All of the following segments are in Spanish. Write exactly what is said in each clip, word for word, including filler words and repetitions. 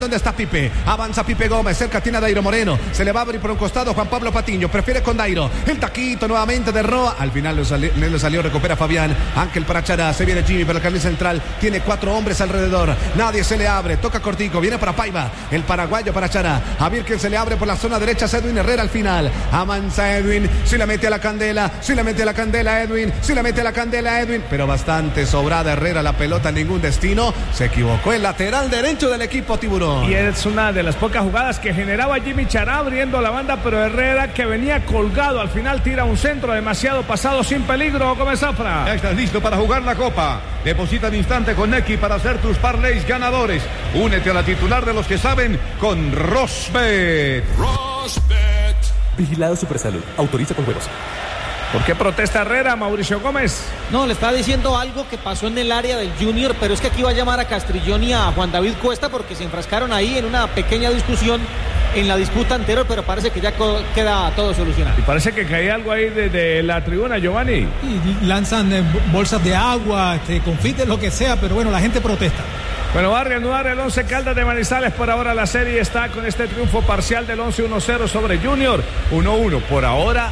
¿Dónde está Pipe? Avanza Pipe Gómez, cerca tiene a Dairo Moreno. Se le va a abrir por un costado Juan Pablo Patiño. Prefiere con Dairo. El taquito nuevamente de Roa. Al final le salió, le salió, recupera Fabián. Ángel para Chará. Se viene Jimmy para el carril central. Tiene cuatro hombres alrededor. Nadie se le abre. Toca cortico. Viene para Paiva. El paraguayo para Chará. A ver quién se le abre por la zona derecha. Edwin Herrera al final. Avanza Edwin. Si la mete a la candela. Si la mete a la candela Edwin. Si la mete a la candela Edwin. Pero bastante sobrada Herrera. La pelota, ningún destino. Se equivocó el lateral derecho del equipo Tiburón. Y es una de las pocas jugadas que generaba Jimmy Chará abriendo la banda, pero Herrera, que venía colgado, al final tira un centro demasiado pasado, sin peligro. Gómez Zafra. Ya estás listo para jugar la Copa. Deposita al instante con Nequi para hacer tus parlays ganadores. Únete a la titular de los que saben con Rosbet. Rosbet. Vigilado Supersalud. Autoriza con juegos. ¿Por qué protesta Herrera, Mauricio Gómez? No, le está diciendo algo que pasó en el área del Junior, pero es que aquí va a llamar a Castrillón y a Juan David Cuesta porque se enfrascaron ahí en una pequeña discusión en la disputa anterior, pero parece que ya queda todo solucionado. Y parece que cae algo ahí desde de la tribuna, Giovanni. Y lanzan eh, bolsas de agua, este, confites, lo que sea, pero bueno, la gente protesta. Bueno, va a reanudar el Once Caldas de Manizales. Por ahora la serie está con este triunfo parcial del Once uno cero sobre Junior. uno uno. Por ahora,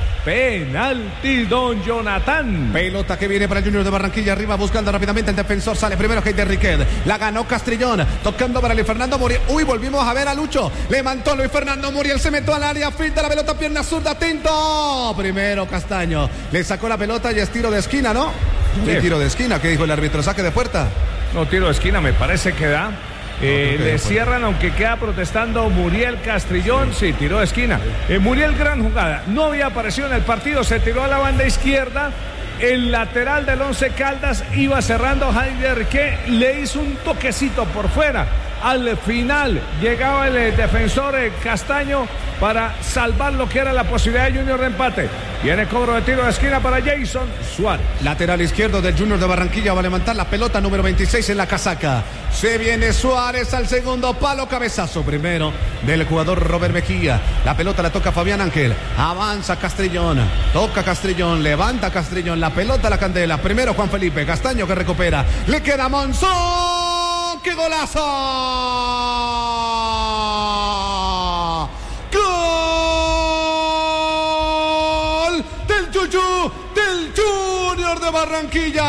penalti, don Jonathan. Pelota que viene para el Junior de Barranquilla. Arriba buscando rápidamente el defensor. Sale primero Heider Riquet. La ganó Castrillón. Tocando para Luis Fernando Muriel. Uy, volvimos a ver a Lucho. Levantó Luis Fernando Muriel. Se metió al área. Finta la pelota, pierna zurda. Atento. Primero Castaño. Le sacó la pelota y es tiro de esquina, ¿no? Sí, tiro de esquina. ¿Qué dijo el árbitro? ¿Saque de puerta? No, tiro de esquina me parece que da. Eh, no, le cierran, aunque queda protestando Muriel Castrillón. Sí, tiró de esquina. Eh, Muriel, gran jugada. No había aparecido en el partido. Se tiró a la banda izquierda. El lateral del Once Caldas iba cerrando Heider, que le hizo un toquecito por fuera. Al final llegaba el eh, defensor eh, Castaño para salvar lo que era la posibilidad de Junior de empate. Viene cobro de tiro de esquina para Jason Suárez. Lateral izquierdo del Junior de Barranquilla. Va a levantar la pelota número veintiséis en la casaca. Se viene Suárez al segundo palo. Cabezazo primero del jugador Robert Mejía. La pelota la toca Fabián Ángel. Avanza Castrillón. Toca Castrillón. Levanta Castrillón. La pelota a la candela. Primero Juan Felipe. Castaño que recupera. Le queda Monzón. ¡Qué golazo! ¡Gol del Yuyu! Del Junior de Barranquilla.